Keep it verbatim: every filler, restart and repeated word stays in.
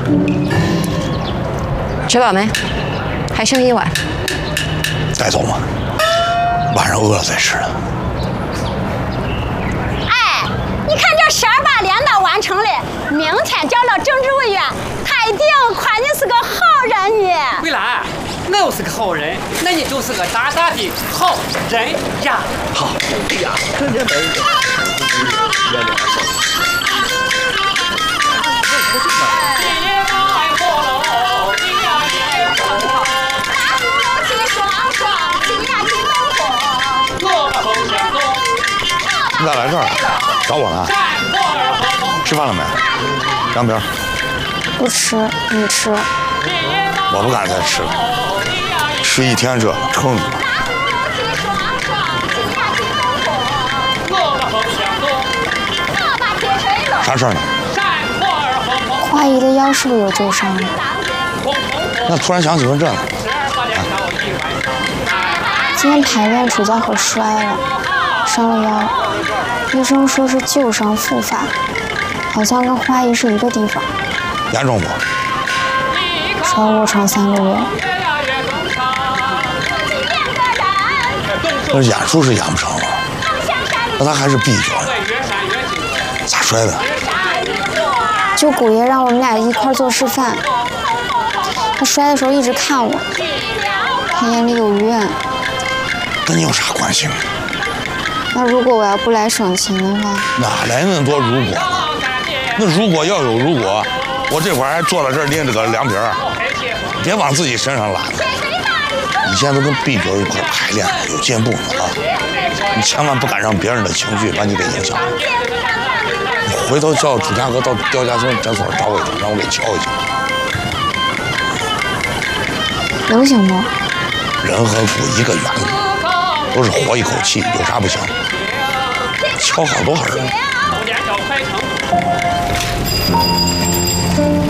知道没？还剩一碗。 带走吗？晚上饿了再吃。 哎，你看这十二把镰刀完成了，明天交到政治委员，他一定夸你是个好人呢。 桂兰，我又是个好人，那你就是个大大的好人呀。 好，哎呀，这这这。你咋来这儿了？找我呢？吃饭了没？杨明。 不吃，你吃。 我不敢再吃了，吃一天这个撑你了。啥事儿呢？ 花姨的腰是不是有旧伤？ 那突然想起问这呢？ 今天排练楚家河摔了，伤了腰。医生说是旧伤复发，好像跟花姨是一个地方。 严重不？ 需要卧床三个月。 那演出是演不成了，那他还是闭嘴。咋摔的？ 就古爷让我们俩一块做示范，他摔的时候一直看我，他眼里有怨。 跟你有啥关系？ 那如果我要不来省钱的话， 哪来那么多如果呢？那如果要有如果，我这会儿还坐在这儿拎着个凉皮儿，别往自己身上揽。你现在都跟毕九一块排练，有进步呢啊！你千万不敢让别人的情绪把你给影响了。你回头叫楚家河到刁家村诊所找我一趟，让我给敲一敲。 能行吗？ 人和骨一个原理，都是活一口气，有啥不行？敲好多少人？